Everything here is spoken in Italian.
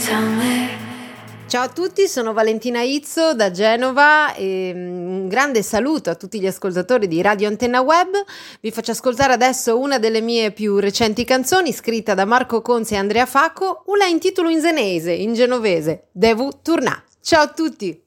Ciao a tutti, sono Valentina Izzo da Genova e un grande saluto a tutti gli ascoltatori di Radio Antenna Web. Vi faccio ascoltare adesso una delle mie più recenti canzoni scritta da Marco Conzi e Andrea Facco, una in titolo in senese, in genovese, Devu Turnà. Ciao a tutti!